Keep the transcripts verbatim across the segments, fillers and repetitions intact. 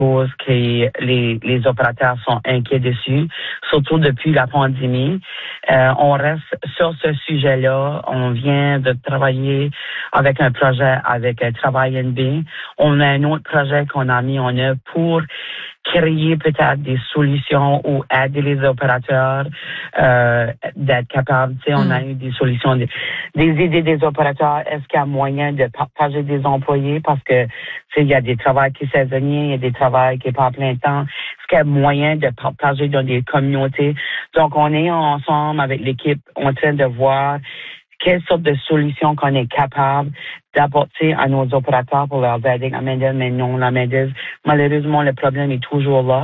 chose que les, les opérateurs sont inquiets dessus, surtout depuis la pandémie. Euh, on reste sur ce sujet-là. On vient de travailler avec un projet avec euh, Travail N B. On a un autre projet qu'on a mis en œuvre pour créer peut-être des solutions ou aider les opérateurs euh, d'être capables. Tu sais, on a eu des solutions, des, des idées des opérateurs. Est-ce qu'il y a moyen de partager des employés parce que tu sais, il y a des travails qui sont saisonniers, il y a des travails qui sont pas à plein temps. Est-ce qu'il y a moyen de partager dans des communautés? Donc, on est ensemble avec l'équipe en train de voir quelle sorte de solution qu'on est capable d'apporter à nos opérateurs pour leur aider la main-d'œuvre, mais non, la main-d'œuvre, malheureusement, le problème est toujours là.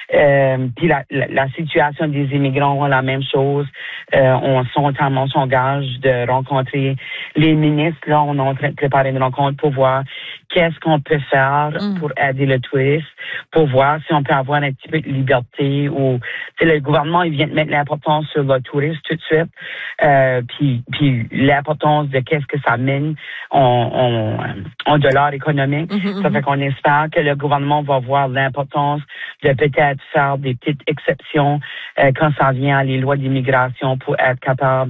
Euh, puis la, la, la situation des immigrants, la même chose. Euh, on on s'engage de rencontrer les ministres. Là, on est en train de préparer une rencontre pour voir qu'est-ce qu'on peut faire mm. pour aider le tourisme, pour voir si on peut avoir un petit peu de liberté ou le gouvernement il vient de mettre l'importance sur le tourisme tout de suite, euh, puis puis l'importance de qu'est-ce que ça mène en, en, en dollars économiques. Mm-hmm. Ça fait qu'on espère que le gouvernement va voir l'importance de peut-être faire des petites exceptions euh, quand ça vient à les lois d'immigration pour être capable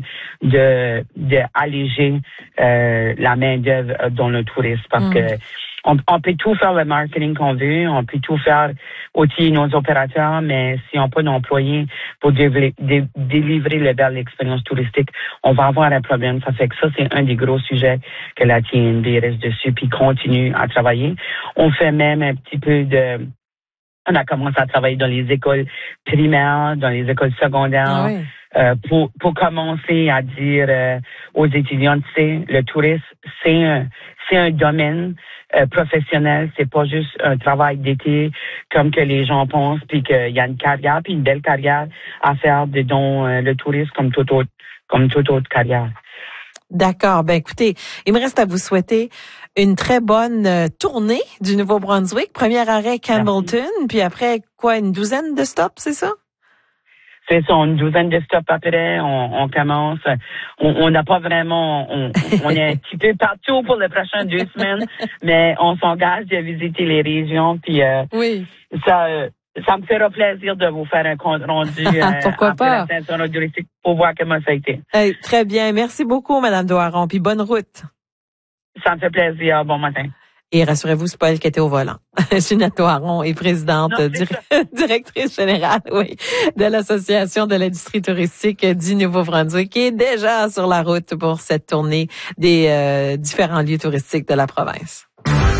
de de alléger euh, la main d'œuvre dans le tourisme parce mm. que On, on peut tout faire le marketing qu'on veut, on peut tout faire outiller nos opérateurs, mais si on n'a pas d'employés pour dé- dé- délivrer la belle expérience touristique, on va avoir un problème. Ça fait que ça, c'est un des gros sujets que la T N B reste dessus puis continue à travailler. On fait même un petit peu de... On a commencé à travailler dans les écoles primaires, dans les écoles secondaires, ah oui. euh, pour, pour commencer à dire euh, aux étudiants, tu sais, le tourisme, c'est un, c'est un domaine euh, professionnel, c'est pas juste un travail d'été comme que les gens pensent, puis qu'il y a une carrière, puis une belle carrière à faire dedans euh, le tourisme comme toute autre, comme toute autre carrière. D'accord. Ben écoutez, il me reste à vous souhaiter une très bonne euh, tournée du Nouveau-Brunswick. Premier arrêt Campbellton, Merci. Puis après quoi, une douzaine de stops, c'est ça? C'est ça, une douzaine de stops après, on, on commence. On n'a pas vraiment, on, on est un petit peu partout pour les prochaines deux semaines, mais on s'engage de visiter les régions. Puis euh, oui. ça, ça me fera plaisir de vous faire un compte rendu euh, Pourquoi après pas? la saison touristique pour voir comment ça a été. Hey, très bien, merci beaucoup, Madame Doiron, puis bonne route. Ça me fait plaisir. Bon matin. Et rassurez-vous, c'est pas elle qui était au volant. Ginette Doiron est présidente, non, dir- directrice générale, oui, de l'Association de l'industrie touristique du Nouveau-Brunswick, qui est déjà sur la route pour cette tournée des euh, différents lieux touristiques de la province.